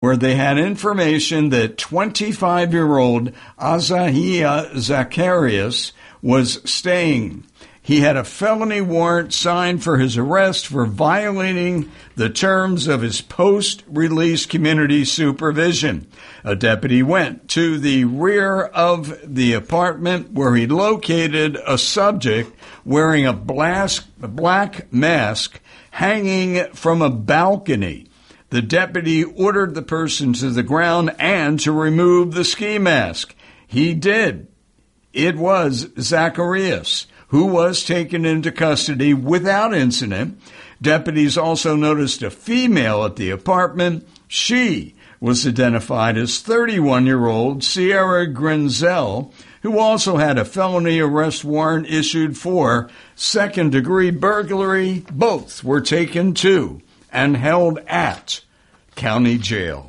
where they had information that 25-year-old Azahiah Zacharias was staying. He had a felony warrant signed for his arrest for violating the terms of his post-release community supervision. A deputy went to the rear of the apartment where he located a subject wearing a black mask hanging from a balcony. The deputy ordered the person to the ground and to remove the ski mask. He did. It was Zacharias, who was taken into custody without incident. Deputies also noticed a female at the apartment. She was identified as 31-year-old Sierra Grenzel, who also had a felony arrest warrant issued for second-degree burglary. Both were taken to and held at county jail.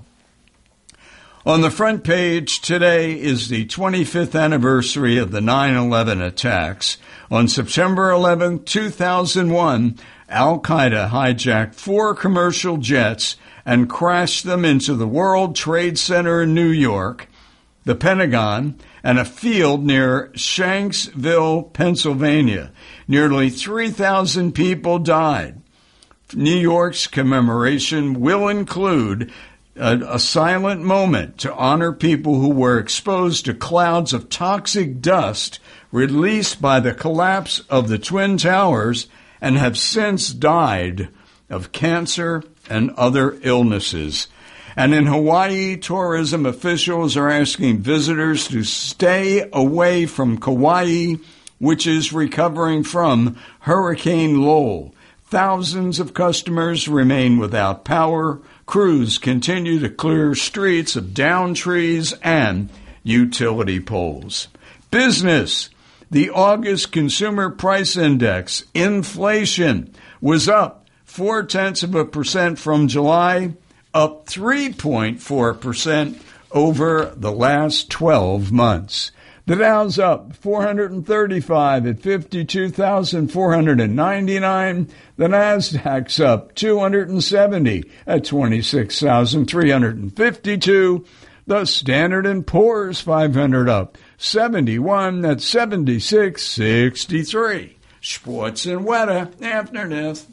On the front page today is the 25th anniversary of the 9/11 attacks. On September 11, 2001, Al-Qaeda hijacked 4 commercial jets and crashed them into the World Trade Center in New York, the Pentagon, and a field near Shanksville, Pennsylvania. Nearly 3,000 people died. New York's commemoration will include a silent moment to honor people who were exposed to clouds of toxic dust released by the collapse of the Twin Towers and have since died of cancer and other illnesses. And in Hawaii, tourism officials are asking visitors to stay away from Kauai, which is recovering from Hurricane Lowell. Thousands of customers remain without power. Crews continue to clear streets of downed trees and utility poles. Business. The August Consumer Price Index, inflation, was up 0.4% from July, up 3.4% over the last 12 months. The Dow's up 435 at 52,499. The Nasdaq's up 270 at 26,352. The Standard & Poor's 500 up 71 at 76.63. Sports and weather after this.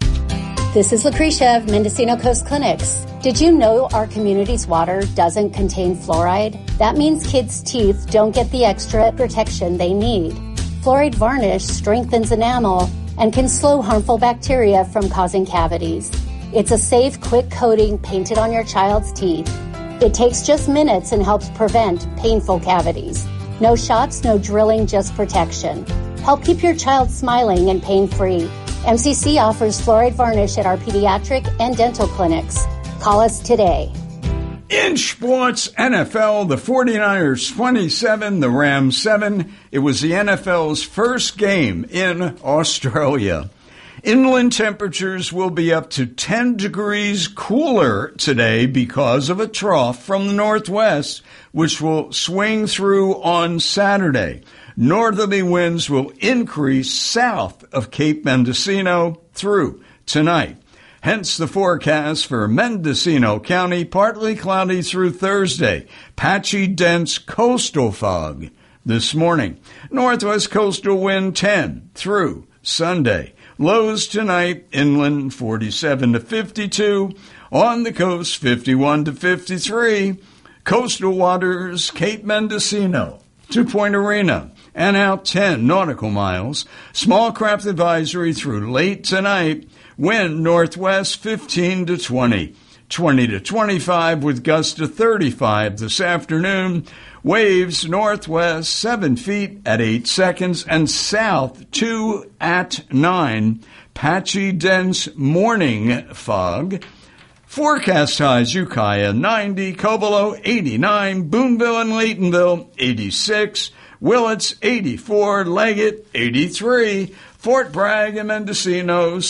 This is Lucretia of Mendocino Coast Clinics. Did you know our community's water doesn't contain fluoride? That means kids' teeth don't get the extra protection they need. Fluoride varnish strengthens enamel and can slow harmful bacteria from causing cavities. It's a safe, quick coating painted on your child's teeth. It takes just minutes and helps prevent painful cavities. No shots, no drilling, just protection. Help keep your child smiling and pain-free. MCC offers fluoride varnish at our pediatric and dental clinics. Call us today. In sports, NFL, the 49ers 27, the Rams 7. It was the NFL's first game in Australia. Inland temperatures will be up to 10 degrees cooler today because of a trough from the northwest, which will swing through on Saturday. Northerly winds will increase south of Cape Mendocino through tonight. Hence the forecast for Mendocino County, partly cloudy through Thursday. Patchy, dense coastal fog this morning. Northwest coastal wind 10 through Sunday. Lows tonight, inland 47 to 52. On the coast, 51 to 53. Coastal waters, Cape Mendocino to Point Arena. And out 10 nautical miles. Small craft advisory through late tonight. Wind northwest 15 to 20. 20 to 25 with gusts to 35 this afternoon. Waves northwest 7 feet at 8 seconds and south 2 at 9. Patchy dense morning fog. Forecast highs Ukiah 90, Covelo 89, Boonville and Laytonville 86, Willits 84, Leggett 83, Fort Bragg and Mendocino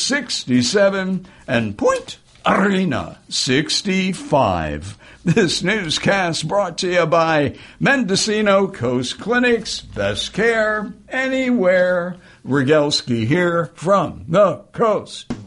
67, and Point Arena 65. This newscast brought to you by Mendocino Coast Clinics. Best care anywhere. Rogalski here from the coast.